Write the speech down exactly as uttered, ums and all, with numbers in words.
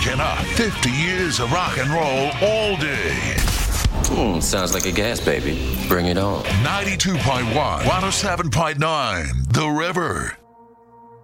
waking up. fifty years of rock and roll all day. Hmm, sounds like a gas baby. Bring it on. ninety-two point one, one oh seven point nine, The River.